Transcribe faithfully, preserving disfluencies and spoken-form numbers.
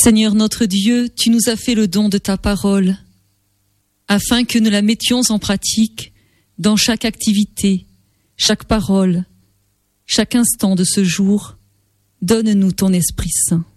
Seigneur notre Dieu, tu nous as fait le don de ta parole, afin que nous la mettions en pratique dans chaque activité, chaque parole, chaque instant de ce jour. Donne-nous ton Esprit Saint.